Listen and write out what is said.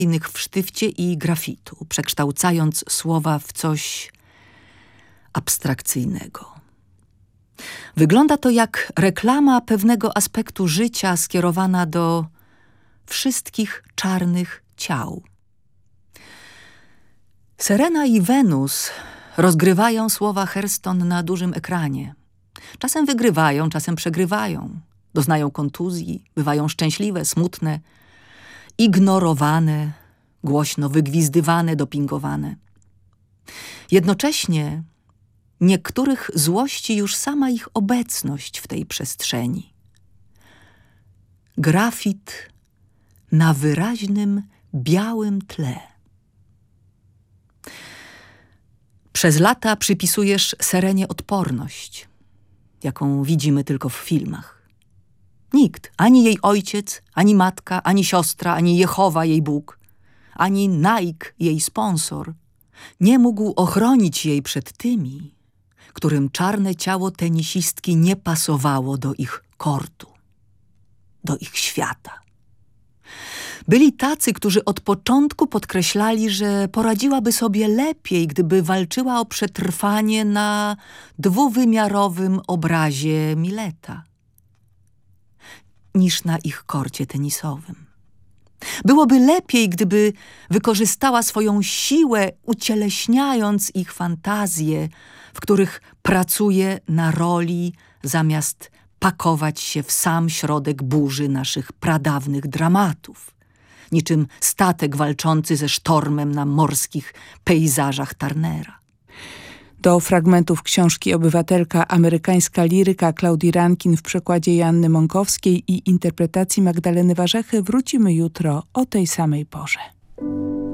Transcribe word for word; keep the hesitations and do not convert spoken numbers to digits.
w sztywcie i grafitu, przekształcając słowa w coś abstrakcyjnego. Wygląda to jak reklama pewnego aspektu życia skierowana do wszystkich czarnych ciał. Serena i Wenus rozgrywają słowa Hairston na dużym ekranie. Czasem wygrywają, czasem przegrywają. Doznają kontuzji, bywają szczęśliwe, smutne, ignorowane, głośno wygwizdywane, dopingowane. Jednocześnie niektórych złości już sama ich obecność w tej przestrzeni. Grafit na wyraźnym, białym tle. Przez lata przypisujesz Serenie odporność, jaką widzimy tylko w filmach. Nikt, ani jej ojciec, ani matka, ani siostra, ani Jehowa jej Bóg, ani Nike jej sponsor, nie mógł ochronić jej przed tymi, którym czarne ciało tenisistki nie pasowało do ich kortu, do ich świata. Byli tacy, którzy od początku podkreślali, że poradziłaby sobie lepiej, gdyby walczyła o przetrwanie na dwuwymiarowym obrazie Mileta, niż na ich korcie tenisowym. Byłoby lepiej, gdyby wykorzystała swoją siłę, ucieleśniając ich fantazje, w których pracuje na roli, zamiast pakować się w sam środek burzy naszych pradawnych dramatów, niczym statek walczący ze sztormem na morskich pejzażach Turnera. Do fragmentów książki Obywatelka amerykańska liryka Klaudii Rankin w przekładzie Joanny Mąkowskiej i interpretacji Magdaleny Warzechy wrócimy jutro o tej samej porze.